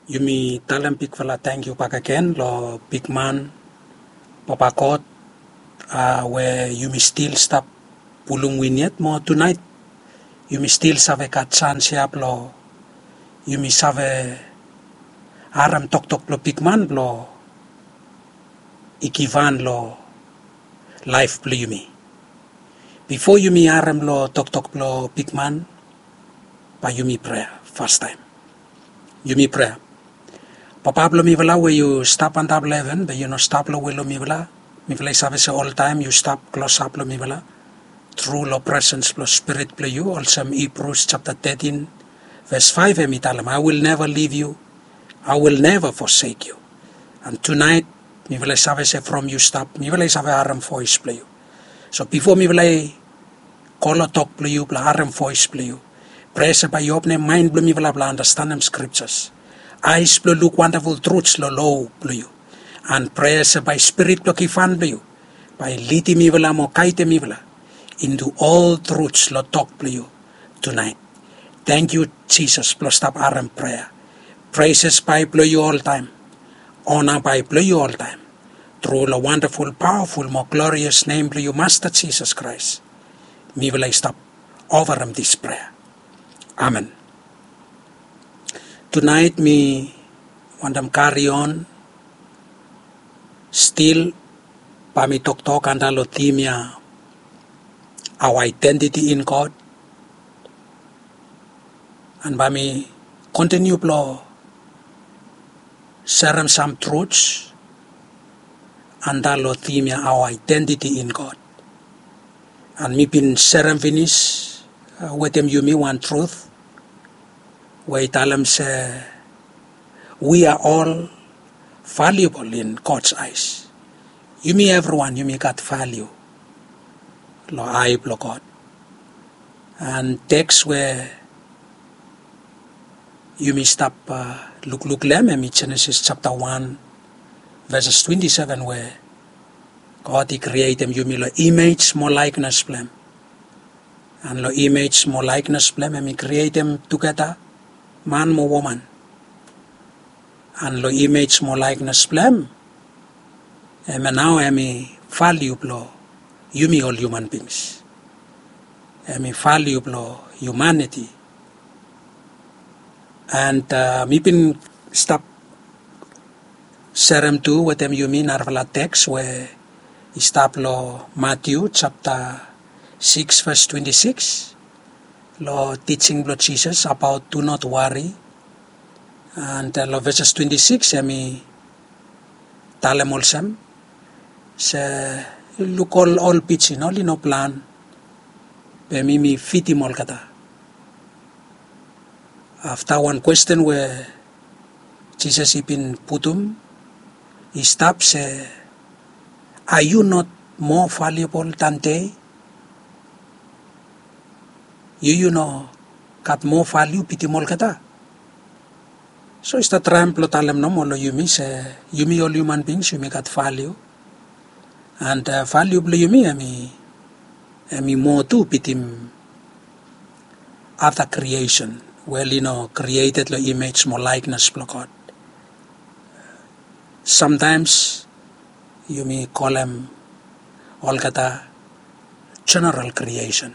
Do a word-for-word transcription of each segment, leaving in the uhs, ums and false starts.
Yumi talam pik fala thank you pakaken lo big man papakot uh, where you may still stop pulung winyet mo tonight. You may still save kat chance siap lo. You may save aram tok tok lo big man lo ikivan lo life plo yumi. Before yumi aram lo tok tok lo big man pa yumi prayer first time. Yumi prayer. Papablo mi vala where you stop on tab eleven, but you know stop lo willo mi vala. Mi vala save se all time you stop close up lo mi vala. Through lo presence lo spirit plo you. Also Hebrews chapter thirteen verse five emi talam. I will never leave you. I will never forsake you. And tonight mi vala save se from you stop. Mi vala save aram voice plo you. So before mi vala call talk plo you pla aram voice plo you. Pray se by open mind plo mi vala pla understand them scriptures. Eyes plo look wonderful truths lo low plo you. And prayer se by spirit plo kifan plo you. By liti mi vala mo kaite mi vala. Into all truths lo talk plo you tonight. Thank you Jesus plo stop aram prayer. Praises by plo you all time. Honor by plo you all time. Through the wonderful, powerful, more glorious name plo you Master Jesus Christ. Mi vala stop over him this prayer. Amen. Tonight me want them carry on still pami tok tok andalo themia our identity in God and pami continue plo share some truths andalo themia our identity in God and me been share finish uh, with them you me one truth where talam say we are all valuable in God's eyes. You me everyone, you me got value. Lo I lo God. And text where you me stop uh, look look lem me Genesis chapter one verses twenty-seven where God he created you me lo image more likeness plan. And lo image more likeness plan and me create them together man more woman. And lo image more likeness plan. And now I me value lo you me all human beings. I me value lo humanity. And uh, me been stop serem too with them you mean arvala text where stop lo Matthew chapter six verse twenty-six. Lo teaching lo Jesus about do not worry. And uh, lo verses twenty-six emi talem olsem se look all all pitch no li no plan pe mi mi fiti mol kata. After one question where Jesus he been putum he stops say are you not more valuable than they? You you know got more value piti mol kata. So it's the tramp lo talem no molo you me say you me all human beings you me got value. And uh, valuable you me ami ami more too pitim after creation. Well, you know, created lo image more likeness lo God. Sometimes you may call them all kata general creation.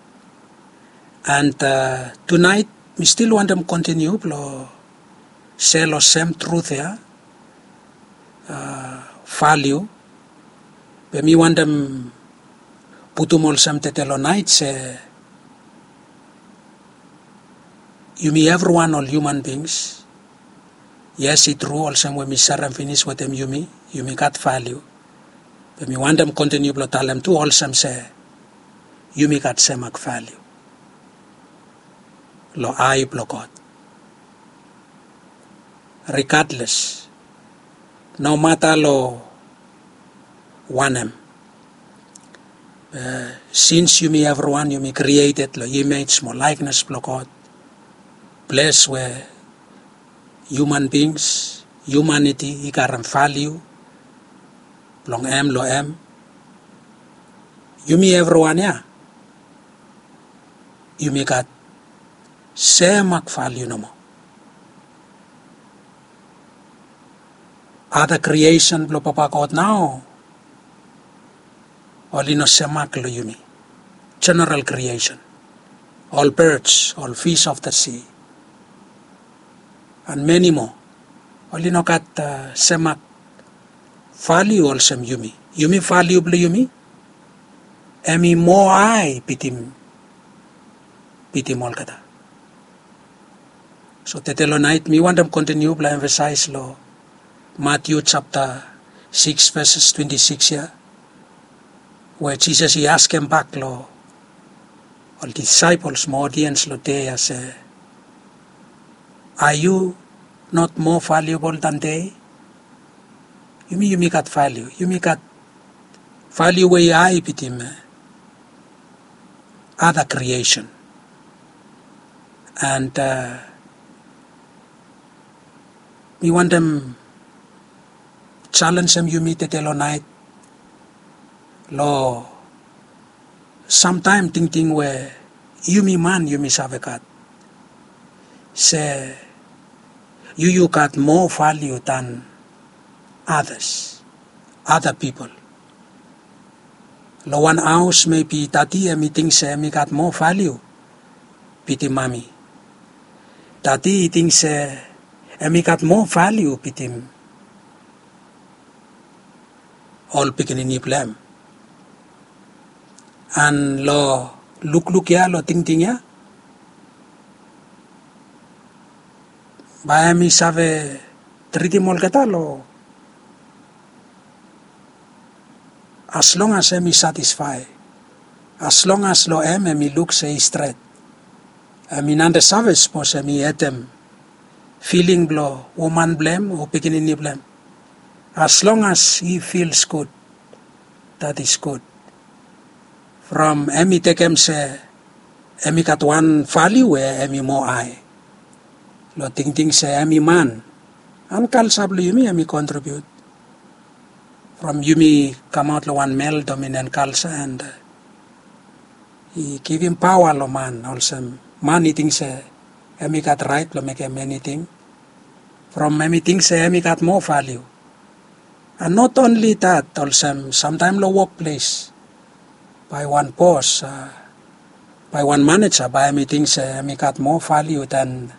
And uh, tonight we still want them continue lo say lo same truth here, uh, value. But me want them putumol some tetelo night say you me everyone all human beings. Yes, it's true. Also, when we share and finish with them, you me, you me got value. But me want them continue to tell them to also say, you me got same value. Lo I lo God. Regardless, no matter lo one uh, since you me everyone, you me created lo image, more likeness lo God. Place where human beings, humanity, ikaram value, long em lo em. You me everyone ya. You me got same value no more. other creation blo papa God now. All ino semak lo yumi. General creation. All birds, all fish of the sea. And many more. All ino kat uh, semak value all sem yumi. Yumi value blo yumi. Emi mo ai pitim. Pitim all kata. So tetelo night, me want to continue to emphasize lo Matthew chapter six verses twenty-six here, where Jesus he asked him back lo, all disciples, more audience lo they say, are you not more valuable than they? You mean you make got value? You make got value where I put him other creation, and uh, we want them challenge them you meet at the night lo sometime thinking where you me man you me savekat say you you got more value than others, other people. Lo one house maybe tati me think say me got more value piti mami. Tati think say emi got more value pitim all pikinini plan. And lo look look ya lo ting ting ya. Ba emi save triti mol kata lo. As long as emi satisfy, as long as lo em emi look say straight, emi nande savage pos emi etem feeling blow, woman blame or beginning blame. As long as he feels good, that is good. From emi tekem se, emi kat one value where emi mo I. Lo ting ting se emi man. Ankal sablo yumi emi contribute. From yumi come out lo one male dominant culture and uh, he give him power lo man also. Man he think se, emi got right lo make him anything. From many things emi got more value. And not only that, also sometimes the workplace, by one boss, uh, by one manager, by emi things emi got more value than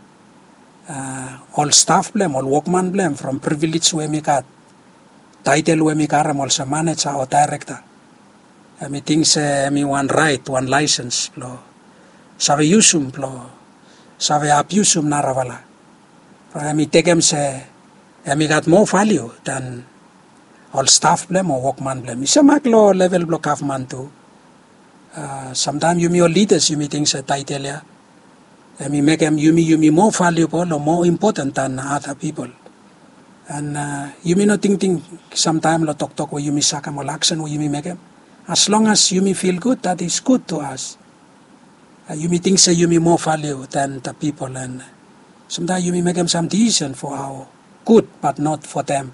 uh, all staff blame, all workman blame, from privilege where emi got, title where emi got, also manager or director. Emi things emi one right, one license, lo, save yusum, lo, save abusum naravala. Emi tekem se, emi got more value than all staff blame or workman blame. Isa maklo level block of man too. Uh, sometimes you me all leaders, you me think se title ya. Emi make em you me you me more valuable or more important than other people. And uh, you me not think think sometimes lo talk talk where you me sakam or action where you me make em. As long as you me feel good, that is good to us. Uh, you me think say you me more value than the people and. Sometimes you may make them some decision for our good, but not for them.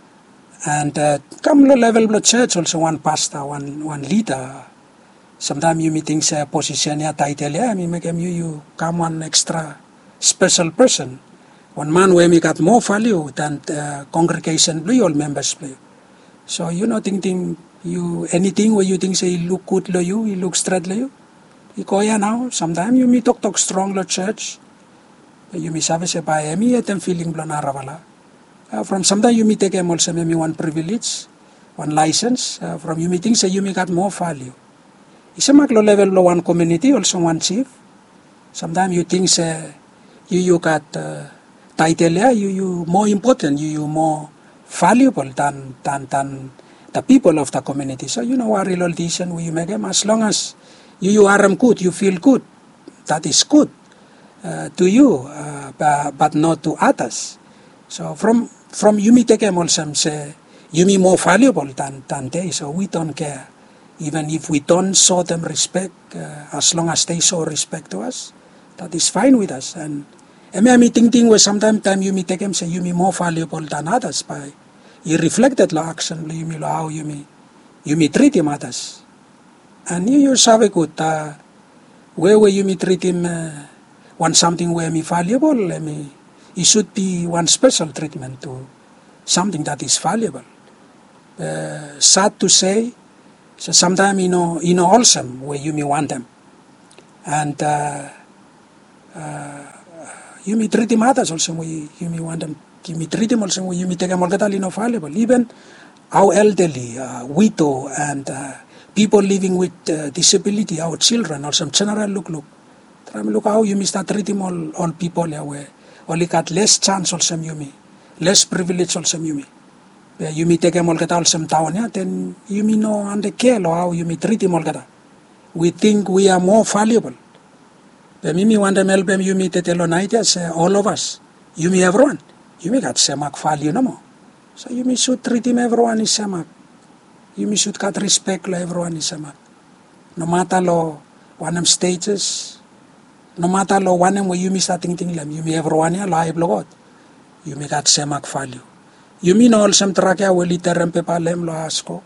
And uh, come low level of church, also one pastor, one one leader. Sometimes you may think say position ya title ya, I mean make them you you come one extra special person. One man where me got more value than the congregation blue all members blue. So you know thinking you anything where you think say you look good lo you, you look straight lo you. You go ya now. Sometimes you may talk talk strong lo church. You may have a by emi etem feeling blon aravala. Uh, from sometimes you may take em also maybe one privilege, one license. Uh, from you may think say you may got more value. Isa maglo level lo one community also one chief. Sometimes you think say you you got uh, title ya you you more important you you more valuable than than than the people of the community. So you know what real decision we make them as long as you you are good you feel good that is good. Uh, to you, uh, but, but not to others. So from from you me take them also say you me more valuable than than they. So we don't care, even if we don't show them respect. Uh, as long as they show respect to us, that is fine with us. And I mean, think thing where sometimes time you me take them say you me more valuable than others by you reflected la action you me how you me you me treat him others, and you yourself a good uh, where where you me treat him. Uh, One something where me valuable, me, it should be one special treatment to something that is valuable. Uh, sad to say, so sometimes you know, you know, awesome where you may want them, and uh, uh, you may treat them others also where you may want them. You may treat them also where you may take them all that you know valuable. Even our elderly, uh, widow, and uh, people living with uh, disability, our children, or some general look, look. Try look how you may start treating all, all people yeah, where only got less chance also you may, less privilege also you may. Where you may take them all that also town, yeah, then you may know and the care or how you may treat them all that. We think we are more valuable. The me want them help them you may tell on ideas, uh, all of us. You may everyone. You may got same value no more. So you may should treat him everyone is same. You may should got respect lo everyone is same. No matter lo one of stages, no matter lo one where you may start thinking them, you may everyone ya live lo you may got same value. You mean all some track ya will iterem pepa lem lo asko.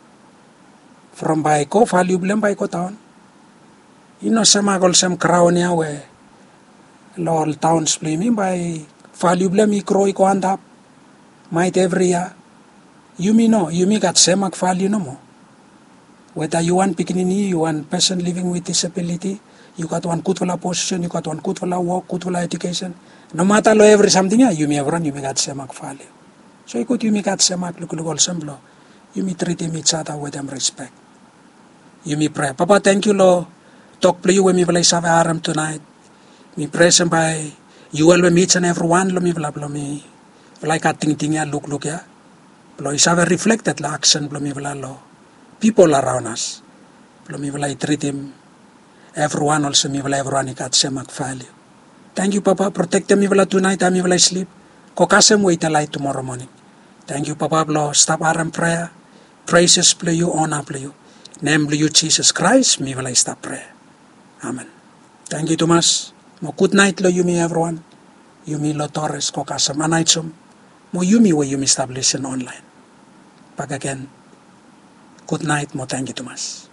From by ko value blem by ko town. You know some all some crown ya where lo all towns play me by value blem I crow ko and up. Might every year. You may know, you may got same value no more. Whether you want pickaninny, you want person living with disability, you got one good for position, you got one good for work, good for education. No matter lo every something ya, you may have run, you may got same value. So you could you may got same look look all same you may treat them each other with them respect. You may pray. Papa, thank you lo. Talk play you when me will have aram tonight. Me present by you will meet and everyone lo me will lo me. Like a ting ting ya look look ya. Lo is have reflected la action lo me will lo. People around us. Lo me will treat him. Everyone also me will everyone got same value. Thank you, Papa. Protect them me will tonight. I me will sleep. Kokasem wait a light tomorrow morning. Thank you, Papa. Lo stop aram prayer. Praises play you, honor play you. Name you Jesus Christ. Me will I stop prayer. Amen. Thank you, Thomas. Mo good night lo you me everyone. You me lo Torres kokasem anaitsum. Mo you me where you me establish online. Back again. Good night. Mo thank you, Thomas.